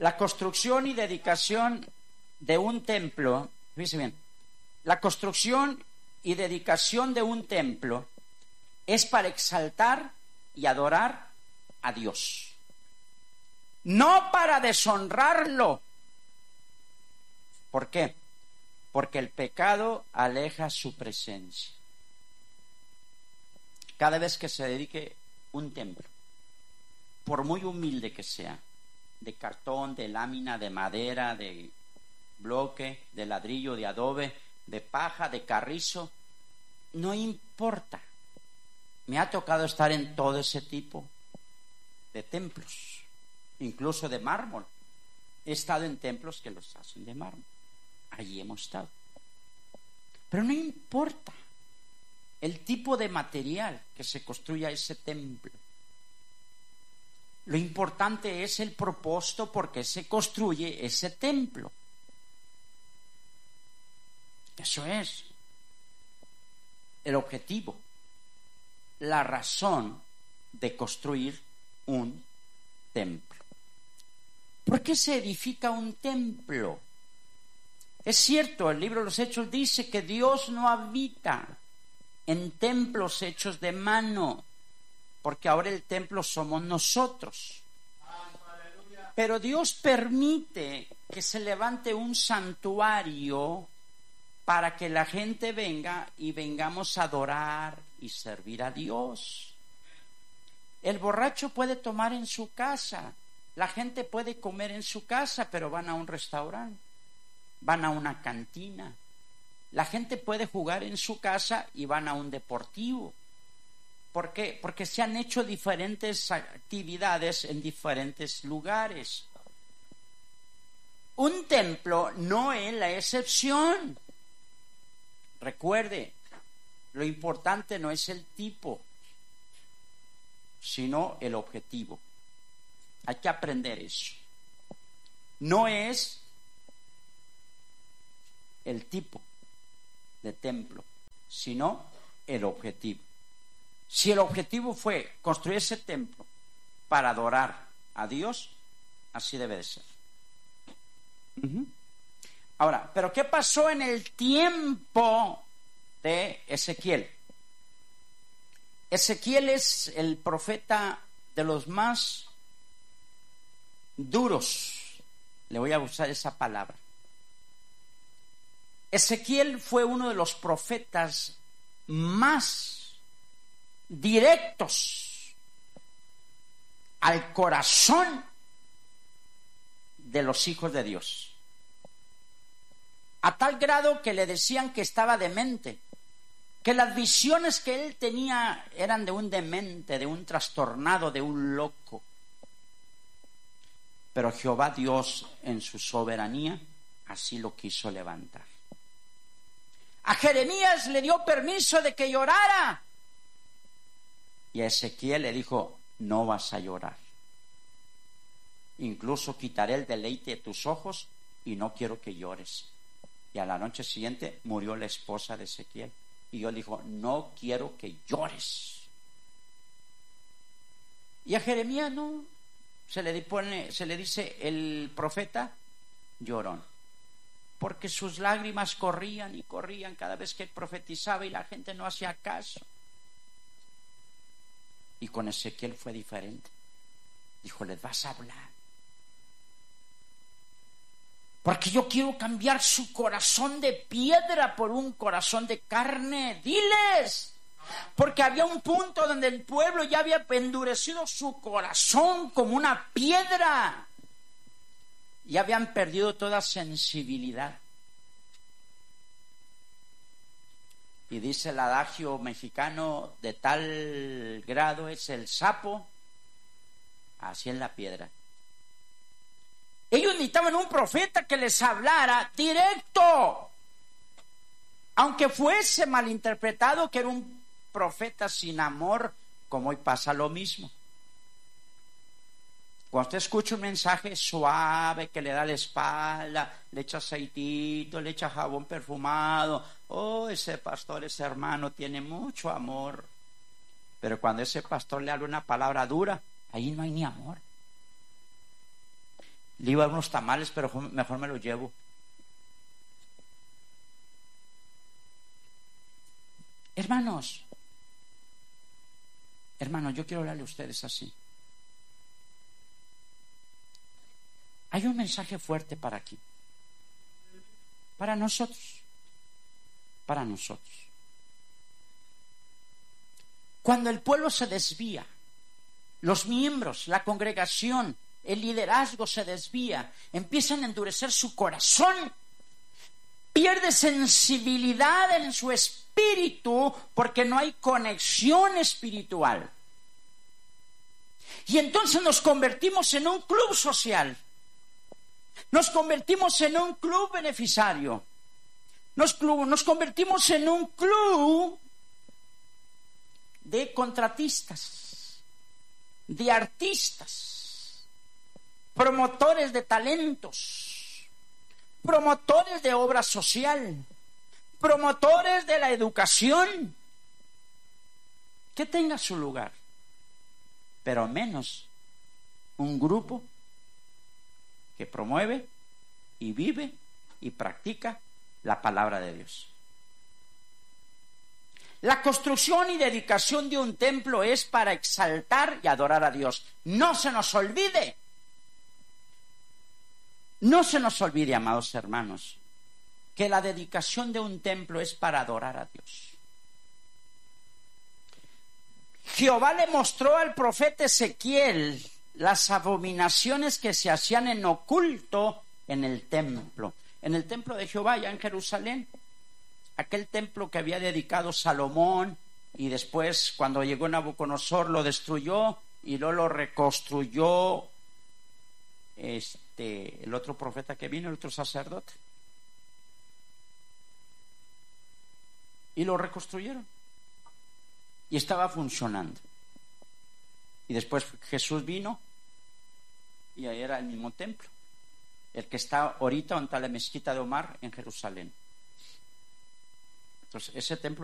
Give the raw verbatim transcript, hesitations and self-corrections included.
La construcción y dedicación de un templo, fíjense bien, la construcción y dedicación de un templo es para exaltar y adorar a Dios, no para deshonrarlo. ¿Por qué? Porque el pecado aleja su presencia. Cada vez que se dedique un templo, por muy humilde que sea, de cartón, de lámina, de madera, de bloque, de ladrillo, de adobe, de paja, de carrizo, no importa. Me ha tocado estar en todo ese tipo de templos, incluso de mármol. He estado en templos que los hacen de mármol. Allí hemos estado. Pero no importa el tipo de material que se construya ese templo. Lo importante es el propósito por qué se construye ese templo. Eso es el objetivo, la razón de construir un templo. ¿Por qué se edifica un templo? Es cierto, el libro de los Hechos dice que Dios no habita en templos hechos de mano, porque ahora el templo somos nosotros. Pero Dios permite que se levante un santuario para que la gente venga y vengamos a adorar y servir a Dios. El borracho puede tomar en su casa, la gente puede comer en su casa, pero van a un restaurante, van a una cantina. La gente puede jugar en su casa y van a un deportivo. ¿Por qué? Porque se han hecho diferentes actividades en diferentes lugares. Un templo no es la excepción. Recuerde, lo importante no es el tipo, sino el objetivo. Hay que aprender eso. No es el tipo de templo, sino el objetivo. Si el objetivo fue construir ese templo para adorar a Dios, así debe de ser. Uh-huh. Ahora, ¿pero qué pasó en el tiempo de Ezequiel? Ezequiel es el profeta de los más duros. Le voy a usar esa palabra. Ezequiel fue uno de los profetas más directos al corazón de los hijos de Dios, a tal grado que le decían que estaba demente, que las visiones que él tenía eran de un demente, de un trastornado, de un loco. Pero Jehová Dios, en su soberanía, así lo quiso levantar. A Jeremías le dio permiso de que llorara, y a Ezequiel le dijo: no vas a llorar. Incluso quitaré el deleite de tus ojos y no quiero que llores. Y a la noche siguiente murió la esposa de Ezequiel. Y Dios dijo: no quiero que llores. Y a Jeremías no. Se le pone, se le dice el profeta llorón. Porque sus lágrimas corrían y corrían cada vez que él profetizaba y la gente no hacía caso. Y con Ezequiel fue diferente. Dijo: les vas a hablar. Porque yo quiero cambiar su corazón de piedra por un corazón de carne. Diles. Porque había un punto donde el pueblo ya había endurecido su corazón como una piedra. Y habían perdido toda sensibilidad. Y dice el adagio mexicano: de tal grado es el sapo, así es la piedra. Ellos necesitaban un profeta que les hablara directo, aunque fuese malinterpretado que era un profeta sin amor, como hoy pasa lo mismo. Cuando usted escucha un mensaje suave que le da la espalda, le echa aceitito, le echa jabón perfumado, oh, ese pastor, ese hermano tiene mucho amor. Pero cuando ese pastor le habla una palabra dura, ahí no hay ni amor. Le iba a unos tamales, pero mejor me los llevo. Hermanos, hermanos, yo quiero hablarle a ustedes así. Hay un mensaje fuerte para aquí, para nosotros, para nosotros. Cuando el pueblo se desvía, los miembros, la congregación, el liderazgo se desvía, empiezan a endurecer su corazón, pierde sensibilidad en su espíritu porque no hay conexión espiritual. Y entonces nos convertimos en un club social, nos convertimos en un club beneficiario, nos, club, nos convertimos en un club de contratistas, de artistas, promotores de talentos, promotores de obra social, promotores de la educación, que tenga su lugar, pero menos un grupo que promueve y vive y practica la palabra de Dios. La construcción y dedicación de un templo es para exaltar y adorar a Dios. No se nos olvide. No se nos olvide, amados hermanos, que la dedicación de un templo es para adorar a Dios. Jehová le mostró al profeta Ezequiel las abominaciones que se hacían en oculto en el templo. En el templo de Jehová, allá en Jerusalén. Aquel templo que había dedicado Salomón y después cuando llegó Nabucodonosor lo destruyó y luego lo reconstruyó este, el otro profeta que vino, el otro sacerdote. Y lo reconstruyeron. Y estaba funcionando. Y después Jesús vino y ahí era el mismo templo. El que está ahorita donde está la mezquita de Omar en Jerusalén. Entonces, ese templo